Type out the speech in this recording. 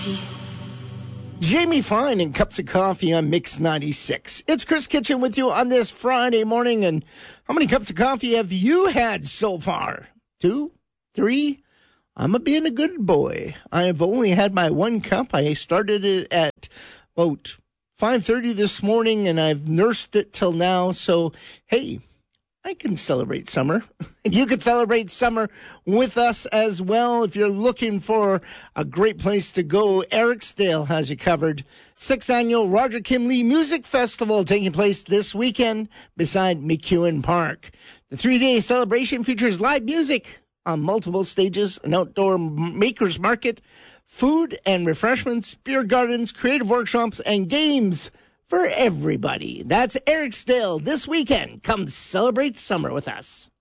Jamie Fine and Cups of Coffee on Mix 96. It's Chris Kitchen with you on this Friday morning. And how many cups of coffee have you had so far? 2? 3? I'm being a good boy. I have only had my 1 cup. I started it at about 5:30 this morning, and I've nursed it till now. So, hey, I can celebrate summer. You can celebrate summer with us as well. If you're looking for a great place to go, Ericsdale has you covered. 6th Annual Roger Kimley Music Festival taking place this weekend beside McEwen Park. The 3-day celebration features live music on multiple stages, an outdoor makers market, food and refreshments, beer gardens, creative workshops, and games for everybody. That's Ericsdale this weekend. Come celebrate summer with us.